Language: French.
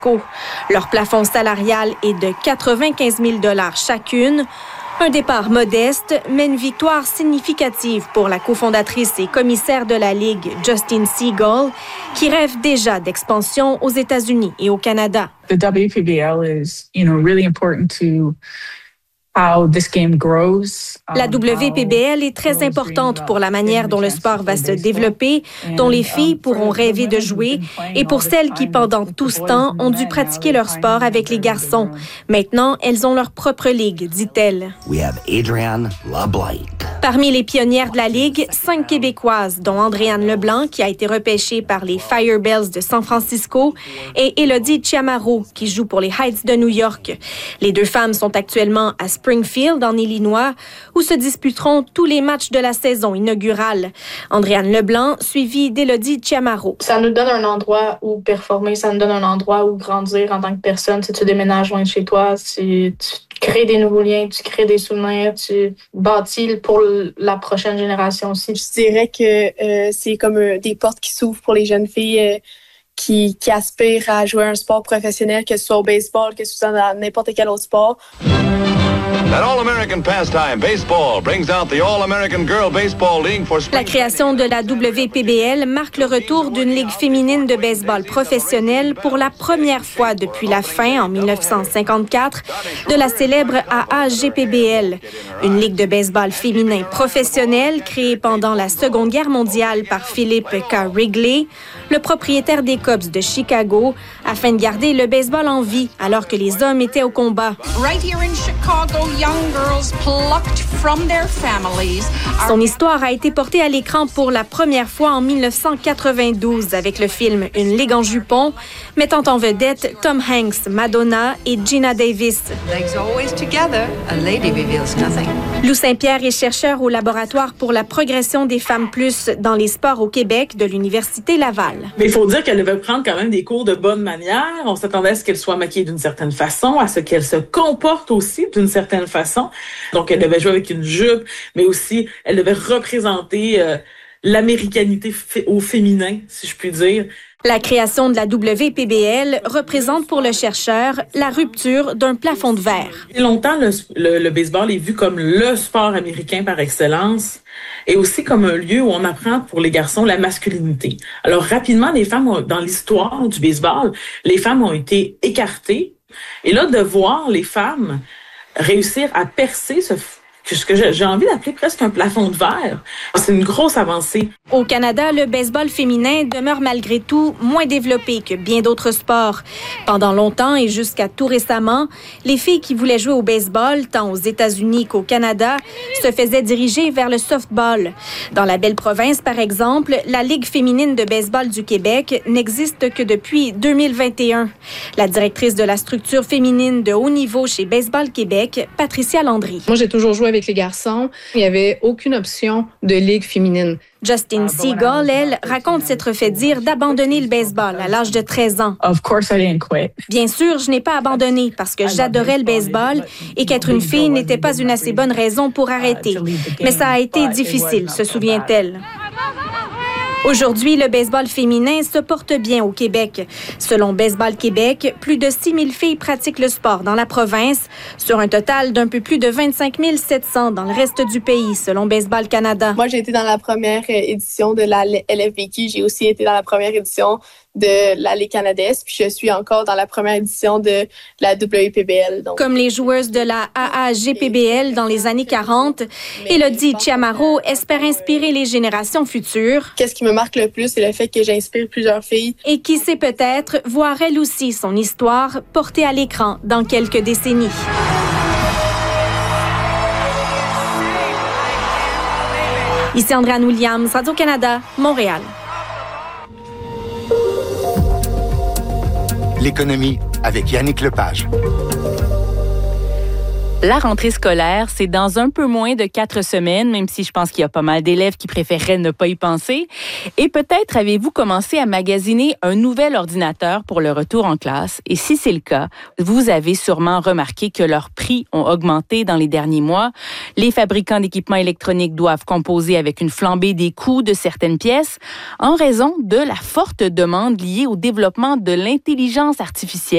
Leur plafond salarial est de 95 000 $ chacune. Un départ modeste, mais une victoire significative pour la cofondatrice et commissaire de la Ligue, Justine Siegel, qui rêve déjà d'expansion aux États-Unis et au Canada. The WPBL is, really important to how this game grows. La WPBL est très importante pour la manière dont le sport va se développer, dont les filles pourront rêver de jouer, et pour celles qui, pendant tout ce temps, ont dû pratiquer leur sport avec les garçons. Maintenant, elles ont leur propre ligue, dit-elle. Parmi les pionnières de la Ligue, 5 Québécoises, dont Andréane Leblanc, qui a été repêchée par les Firebells de San Francisco, et Élodie Chiamaro, qui joue pour les Heights de New York. Les deux femmes sont actuellement à Springfield, en Illinois, où se disputeront tous les matchs de la saison inaugurale. Andréane Leblanc, suivie d'Élodie Chiamaro. Ça nous donne un endroit où performer, ça nous donne un endroit où grandir en tant que personne. Si tu déménages loin de chez toi, tu crées des nouveaux liens, tu crées des souvenirs, tu bâtis pour la prochaine génération aussi. Je dirais que c'est comme des portes qui s'ouvrent pour les jeunes filles qui aspirent à jouer un sport professionnel, que ce soit au baseball, que ce soit dans n'importe quel autre sport. That All-American pastime, baseball, brings out the All-American Girl Baseball League for spring. La création de la WPBL marque le retour d'une ligue féminine de baseball professionnelle pour la première fois depuis la fin, en 1954, de la célèbre AAGPBL, une ligue de baseball féminin professionnelle créée pendant la Seconde Guerre mondiale par Philip K. Wrigley, le propriétaire des Cubs de Chicago, afin de garder le baseball en vie alors que les hommes étaient au combat. Right here in Chicago, young girls plucked from their families. Son histoire a été portée à l'écran pour la première fois en 1992 avec le film Une ligue en jupon, mettant en vedette Tom Hanks, Madonna et Gina Davis. Legs always together, a lady reveals nothing. Lou Saint-Pierre est chercheur au laboratoire pour la progression des femmes plus dans les sports au Québec de l'Université Laval. Mais il faut dire qu'elle devait prendre quand même des cours de bonne manière. On s'attendait à ce qu'elle soit maquillée d'une certaine façon, à ce qu'elle se comporte aussi d'une certaine façon. Donc, elle devait jouer avec une jupe, mais aussi, elle devait représenter l'américanité au féminin, si je puis dire. La création de la WPBL représente pour le chercheur la rupture d'un plafond de verre. Longtemps, le baseball est vu comme le sport américain par excellence et aussi comme un lieu où on apprend pour les garçons la masculinité. Alors rapidement, les femmes dans l'histoire du baseball, les femmes ont été écartées. Et là, de voir les femmes réussir à percer ce que j'ai envie d'appeler presque un plafond de verre. C'est une grosse avancée. Au Canada, le baseball féminin demeure malgré tout moins développé que bien d'autres sports. Pendant longtemps et jusqu'à tout récemment, les filles qui voulaient jouer au baseball, tant aux États-Unis qu'au Canada, se faisaient diriger vers le softball. Dans la belle province, par exemple, la Ligue féminine de baseball du Québec n'existe que depuis 2021. La directrice de la structure féminine de haut niveau chez Baseball Québec, Patricia Landry. Moi, j'ai toujours joué avec les garçons. Il n'y avait aucune option de ligue féminine. Justine Siegel, elle, raconte s'être fait dire d'abandonner le baseball à l'âge de 13 ans. Of course I didn't quit. Bien sûr, je n'ai pas abandonné parce que j'adorais le baseball et qu'être une fille n'était pas une assez bonne raison pour arrêter. Mais ça a été difficile, se souvient-elle. Aujourd'hui, le baseball féminin se porte bien au Québec. Selon Baseball Québec, plus de 6 000 filles pratiquent le sport dans la province, sur un total d'un peu plus de 25 700 dans le reste du pays, selon Baseball Canada. Moi, j'ai été dans la première édition de la LFBQ. J'ai aussi été dans la première édition de la Ligue canadienne, puis je suis encore dans la première édition de la WPBL. Donc. Comme les joueuses de la AAGPBL dans les années 40, Élodie Chiamaro espère inspirer les générations futures. Qu'est-ce qui me marque le plus, c'est le fait que j'inspire plusieurs filles. Et qui sait peut-être voir elle aussi son histoire portée à l'écran dans quelques décennies. Ici Andréane Williams, Radio-Canada, Montréal. L'économie avec Yannick Lepage. La rentrée scolaire, c'est dans un peu moins de 4 semaines, même si je pense qu'il y a pas mal d'élèves qui préféreraient ne pas y penser. Et peut-être avez-vous commencé à magasiner un nouvel ordinateur pour le retour en classe. Et si c'est le cas, vous avez sûrement remarqué que leurs prix ont augmenté dans les derniers mois. Les fabricants d'équipements électroniques doivent composer avec une flambée des coûts de certaines pièces en raison de la forte demande liée au développement de l'intelligence artificielle.